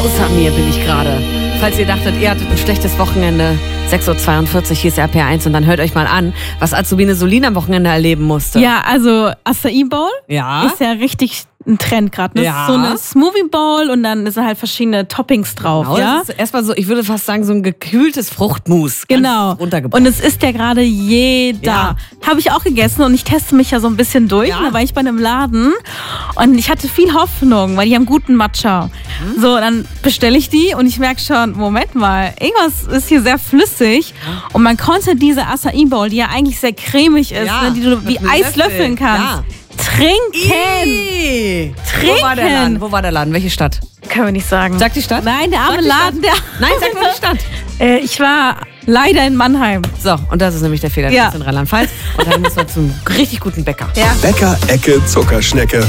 Außer mir bin ich gerade. Falls ihr dachtet, ihr hattet ein schlechtes Wochenende, 6.42 Uhr, hier ist RPR1 und dann hört euch mal an, was Azubine Solin am Wochenende erleben musste. Ja, also Acai Bowl Ja. ist ja richtig ein Trend gerade. Das Ja. ist so eine Smoothie Bowl und dann ist halt verschiedene Toppings drauf. Genau, Ja? das ist erstmal so, ich würde fast sagen, so ein gekühltes Fruchtmus. Genau. Runtergebracht. Und es isst ja gerade jeder. Ja. Habe ich auch gegessen und ich teste mich ja so ein bisschen durch. Ja. Da war ich bei einem Laden und ich hatte viel Hoffnung, weil die haben guten Matcha. So, dann bestelle ich die und ich merke schon, Moment mal, irgendwas ist hier sehr flüssig. Und man konnte diese Acai Bowl, die ja eigentlich sehr cremig ist, Ja, ne, die du wie mit einem Eis Löffel. löffeln kannst, Ja. trinken. Ih. Trinken. Wo war der Laden? Welche Stadt? Können wir nicht sagen. Sag die Stadt? Nein, der arme Sag die Laden, der. Nein, sag nur die Stadt. Ich war leider in Mannheim. So, und das ist nämlich der Fehler. Ja. Das ist in Rheinland-Pfalz. Und dann müssen wir zum richtig guten Bäcker. Ja. Bäcker-Ecke Zuckerschnecke.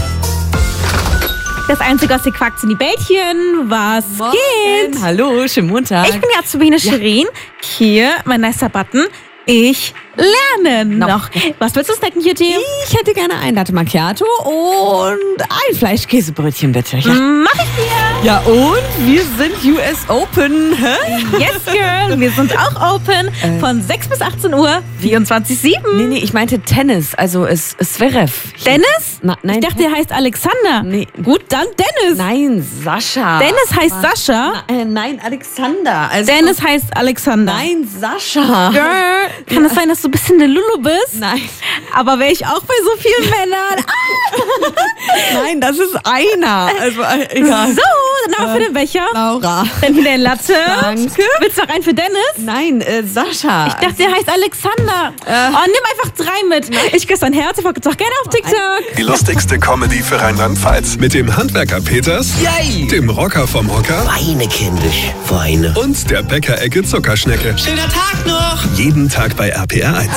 Das Einzige, was ihr quackt, sind die Bällchen. Was geht? Hallo, schönen Montag. Ich bin die Azubine Shirin. Hier, mein nicer Button. Ich lerne noch. Was willst du snacken hier, Team? Ich hätte gerne ein Latte Macchiato und ein Fleischkäsebrötchen, bitte. Ja. Mach ich dir. Ja, und wir sind US Open. Hä? Yes, Girl. Wir sind auch open von 6 bis 18 Uhr, 24/7. Nee, ich meinte Tennis, also es Zverev. Dennis? Nein. Ich dachte, der heißt Alexander. Nee. Gut, dann Dennis. Nein, Sascha. Dennis heißt Sascha. Nein, Alexander. Also, Dennis heißt Alexander. Nein, Sascha. Girl, kann es sein, dass du ein bisschen eine Lulu bist? Nein. Aber wäre ich auch bei so vielen Männern. Nein, das ist einer. Also, egal. So, dann haben wir für den Becher. Laura. Dann wieder ein Latte. Danke. Willst du noch einen für Dennis? Nein, Sascha. Ich dachte, der heißt Alexander. Oh, nimm einfach 3 mit. Ich küsse dein Herz, ich folge auch gerne auf TikTok. Die lustigste Comedy für Rheinland-Pfalz. Mit dem Handwerker Peters, Yay! dem Rocker vom Hocker Weine, kindisch, weine. und der Bäcker-Ecke Zuckerschnecke. Schöner Tag noch! Jeden Tag bei RPR1.